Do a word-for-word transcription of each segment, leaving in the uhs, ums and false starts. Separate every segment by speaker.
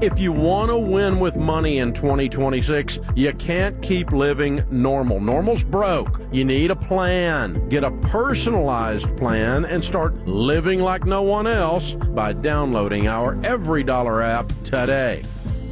Speaker 1: If you want to win with money in twenty twenty-six, you can't keep living normal. Normal's broke. You need a plan. Get a personalized plan and start living like no one else by downloading our Every Dollar app today.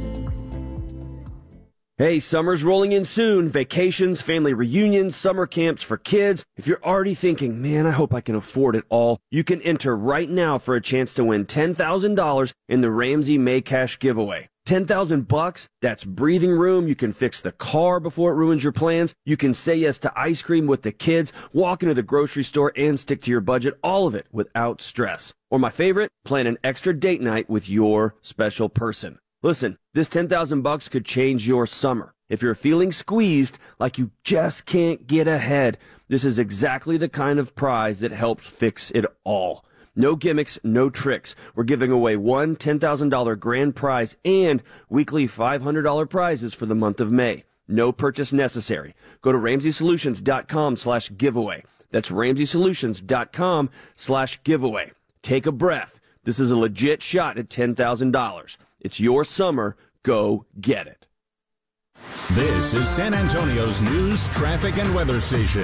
Speaker 2: Hey, summer's rolling in soon. Vacations, family reunions, summer camps for kids. If you're already thinking, man, I hope I can afford it all, you can enter right now for a chance to win ten thousand dollars in the Ramsey May Cash giveaway. ten thousand bucks, that's breathing room. You can fix the car before it ruins your plans. You can say yes to ice cream with the kids, walk into the grocery store and stick to your budget. All of it without stress. Or my favorite, plan an extra date night with your special person. Listen, this ten thousand bucks could change your summer. If you're feeling squeezed, like you just can't get ahead, this is exactly the kind of prize that helps fix it all. No gimmicks, no tricks. We're giving away one ten thousand dollars grand prize and weekly five hundred dollars prizes for the month of May. No purchase necessary. Go to Ramsey Solutions dot com slash giveaway. That's Ramsey Solutions dot com slash giveaway. Take a breath. This is a legit shot at ten thousand dollars. It's your summer. Go get it.
Speaker 3: This is San Antonio's news, traffic, and weather station.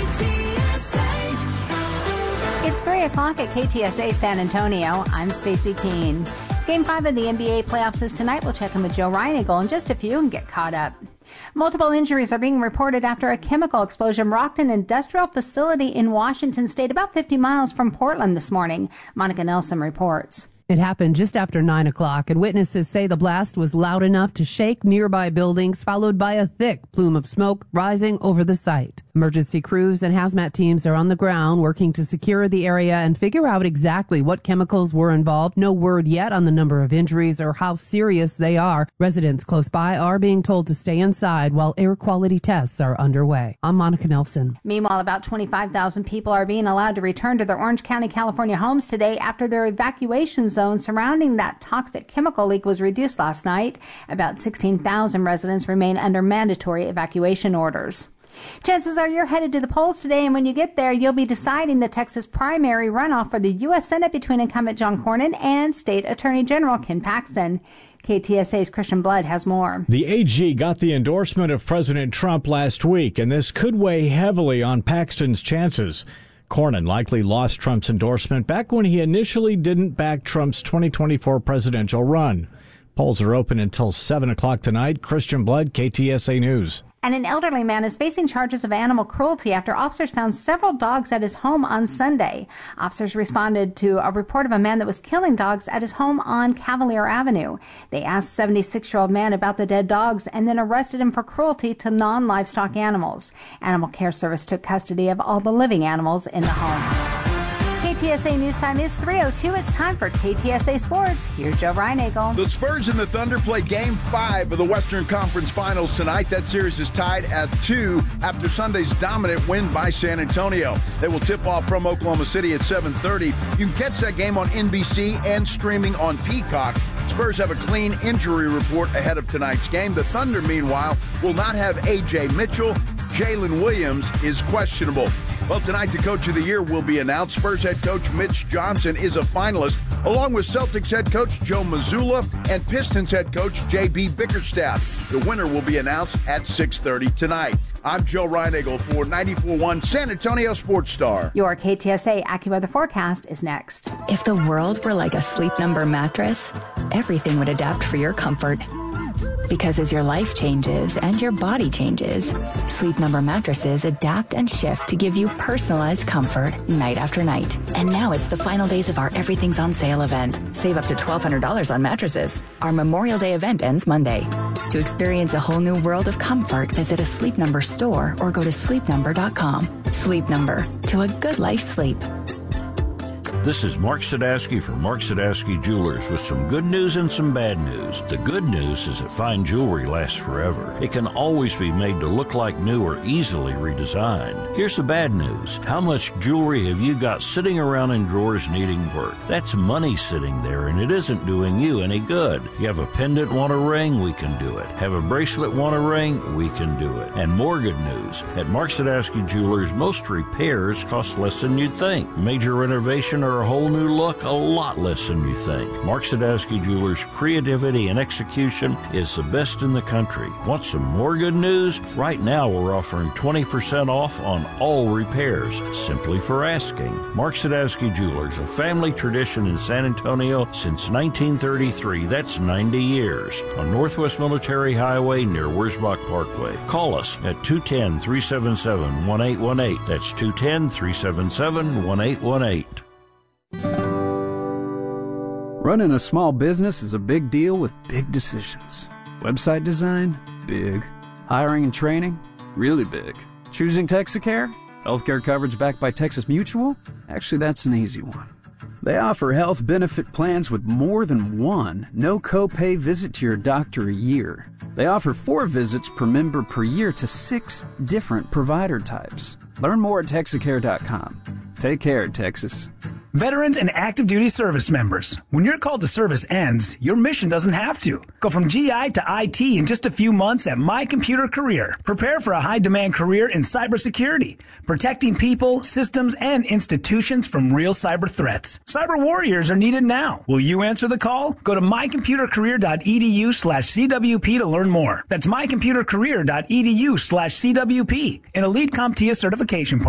Speaker 4: It's three o'clock at K T S A San Antonio. I'm Stacey Keene. Game five of the N B A playoffs is tonight. We'll check in with Joe Reinigle in just a few and get caught up. Multiple injuries are being reported after a chemical explosion rocked an industrial facility in Washington State about fifty miles from Portland this morning. Monica Nelson reports.
Speaker 5: It happened just after nine o'clock, and witnesses say the blast was loud enough to shake nearby buildings, followed by a thick plume of smoke rising over the site. Emergency crews and hazmat teams are on the ground working to secure the area and figure out exactly what chemicals were involved. No word yet on the number of injuries or how serious they are. Residents close by are being told to stay inside while air quality tests are underway. I'm Monica Nelson.
Speaker 4: Meanwhile, about twenty-five thousand people are being allowed to return to their Orange County, California homes today after their evacuation zone surrounding that toxic chemical leak was reduced last night. About sixteen thousand residents remain under mandatory evacuation orders. Chances are you're headed to the polls today, and when you get there, you'll be deciding the Texas primary runoff for the U S Senate between incumbent John Cornyn and State Attorney General Ken Paxton. K T S A's Christian Blood has more.
Speaker 6: The A G got the endorsement of President Trump last week, and this could weigh heavily on Paxton's chances. Cornyn likely lost Trump's endorsement back when he initially didn't back Trump's twenty twenty-four presidential run. Polls are open until seven o'clock tonight. Christian Blood, K T S A News.
Speaker 4: And an elderly man is facing charges of animal cruelty after officers found several dogs at his home on Sunday. Officers responded to a report of a man that was killing dogs at his home on Cavalier Avenue. They asked seventy-six-year-old man about the dead dogs and then arrested him for cruelty to non-livestock animals. Animal Care Service took custody of all the living animals in the home. K T S A News Time is three oh two. It's time for K T S A Sports. Here's Joe Reinigle.
Speaker 7: The Spurs and the Thunder play Game five of the Western Conference Finals tonight. That series is tied at two after Sunday's dominant win by San Antonio. They will tip off from Oklahoma City at seven thirty. You can catch that game on N B C and streaming on Peacock. Spurs have a clean injury report ahead of tonight's game. The Thunder, meanwhile, will not have A J Mitchell. Jalen Williams is questionable. Well, tonight the Coach of the Year will be announced. Spurs head coach Mitch Johnson is a finalist, along with Celtics head coach Joe Mazzulla and Pistons head coach J B Bickerstaff. The winner will be announced at six thirty tonight. I'm Joe Reinigle for ninety-four point one San Antonio Sports Star.
Speaker 4: Your K T S A AccuWeather forecast is next.
Speaker 8: If the world were like a Sleep Number mattress, everything would adapt for your comfort. Because as your life changes and your body changes, Sleep Number mattresses adapt and shift to give you personalized comfort night after night. And now it's the final days of our Everything's on Sale event. Save up to twelve hundred dollars on mattresses. Our Memorial Day event ends Monday. To experience a whole new world of comfort, visit a Sleep Number store or go to sleep number dot com. Sleep Number, to a good life sleep.
Speaker 9: This is Mark Sadowski from Mark Sadowski Jewelers with some good news and some bad news. The good news is that fine jewelry lasts forever. It can always be made to look like new or easily redesigned. Here's the bad news. How much jewelry have you got sitting around in drawers needing work? That's money sitting there, and it isn't doing you any good. You have a pendant, want a ring? We can do it. Have a bracelet, want a ring? We can do it. And more good news. At Mark Sadowski Jewelers, most repairs cost less than you'd think. Major renovation or for a whole new look a lot less than you think. Mark Sadowski Jewelers' creativity and execution is the best in the country. Want some more good news? Right now we're offering twenty percent off on all repairs, simply for asking. Mark Sadowski Jewelers, a family tradition in San Antonio since nineteen thirty-three. That's ninety years. On Northwest Military Highway near Wurzbach Parkway. Call us at two one zero, three seven seven, one eight one eight. That's two one zero, three seven seven, one eight one eight.
Speaker 10: Running a small business is a big deal with big decisions. Website design? Big. Hiring and training? Really big. Choosing Texacare? Healthcare coverage backed by Texas Mutual? Actually, that's an easy one. They offer health benefit plans with more than one no copay visit to your doctor a year. They offer four visits per member per year to six different provider types. Learn more at Texacare dot com. Take care, Texas.
Speaker 11: Veterans and active duty service members, when your call to service ends, your mission doesn't have to. Go from G I to I T in just a few months at My Computer Career. Prepare for a high-demand career in cybersecurity, protecting people, systems, and institutions from real cyber threats. Cyber warriors are needed now. Will you answer the call? Go to my computer career dot e d u slash C W P to learn more. That's my computer career dot e d u slash C W P, an Elite CompTIA certification partner.